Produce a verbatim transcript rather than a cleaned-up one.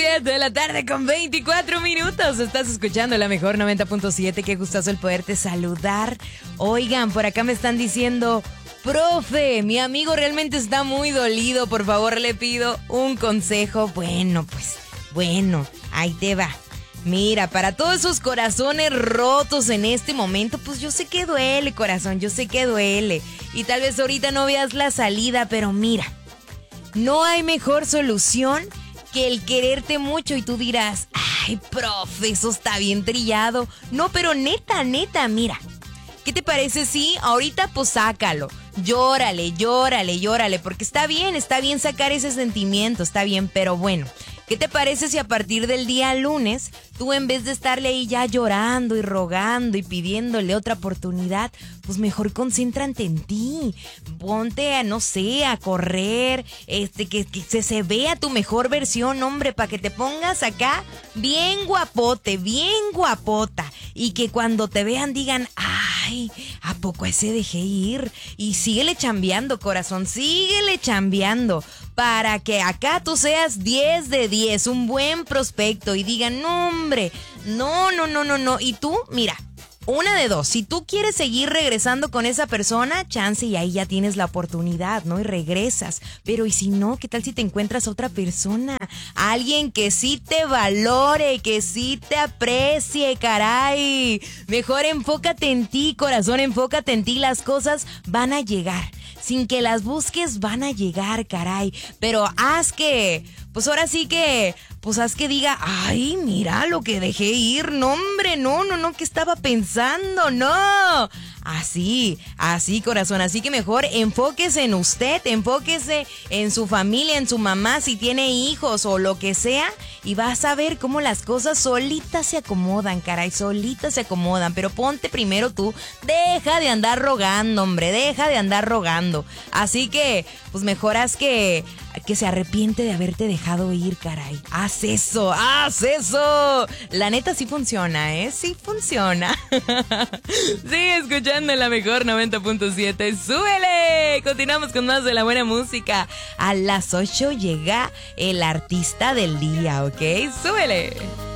siete de la tarde con veinticuatro minutos. Estás escuchando la mejor noventa punto siete. Qué gustazo el poderte saludar. Oigan, por acá me están diciendo: profe, mi amigo realmente está muy dolido. Por favor, le pido un consejo. Bueno, pues, bueno, ahí te va. Mira, para todos esos corazones rotos en este momento, pues yo sé que duele, corazón, yo sé que duele. Y tal vez ahorita no veas la salida, pero mira, no hay mejor solución que el quererte mucho. Y tú dirás: ay, profe, eso está bien trillado. No, pero neta, neta, mira, ¿qué te parece si ahorita pues sácalo? Llórale, llórale, llórale, porque está bien, está bien sacar ese sentimiento, está bien, pero bueno, ¿qué te parece si a partir del día lunes tú, en vez de estarle ahí ya llorando y rogando y pidiéndole otra oportunidad, pues mejor concéntrate en ti? Ponte a, no sé, a correr, este, que, que se, se vea tu mejor versión, hombre, para que te pongas acá bien guapote, bien guapota. Y que cuando te vean digan: ay, ¿a poco ese dejé ir? Y síguele chambeando, corazón, síguele chambeando, para que acá tú seas diez de diez, un buen prospecto, y digan: no, hombre, no, no, no, no, no. Y tú, mira, una de dos, si tú quieres seguir regresando con esa persona, chance, y ahí ya tienes la oportunidad, ¿no? Y regresas. Pero y si no, ¿qué tal si te encuentras otra persona? Alguien que sí te valore, que sí te aprecie, caray. Mejor enfócate en ti, corazón, enfócate en ti. Las cosas van a llegar. Sin que las busques, van a llegar, caray. Pero haz que, pues ahora sí que, pues haz que diga: ay, mira lo que dejé ir. No, hombre, no, no, no, ¿qué estaba pensando? No. Así, así, corazón. Así que mejor enfóquese en usted, enfóquese en su familia, en su mamá, si tiene hijos o lo que sea, y vas a ver cómo las cosas solitas se acomodan, caray, solitas se acomodan. Pero ponte primero tú, deja de andar rogando, hombre, deja de andar rogando. Así que, pues mejor haz que, que se arrepiente de haberte dejado ir, caray. Haz eso, haz eso. La neta sí funciona, ¿eh? Sí funciona. Sigue escuchando la mejor noventa punto siete. ¡Súbele! Continuamos con más de la buena música. A las ocho llega el artista del día, ¿ok? ¡Súbele!